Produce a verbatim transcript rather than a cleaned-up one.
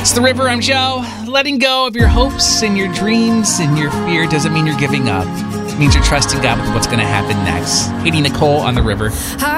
It's The River. I'm Joe. Letting go of your hopes and your dreams and your fear doesn't mean you're giving up. It means you're trusting God with what's going to happen next. Katie Nicole on The River.